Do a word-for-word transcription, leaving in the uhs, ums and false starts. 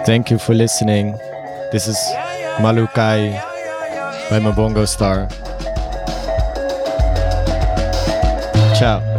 Thank you for listening. This is Malukai by Mabongo Star. Ciao.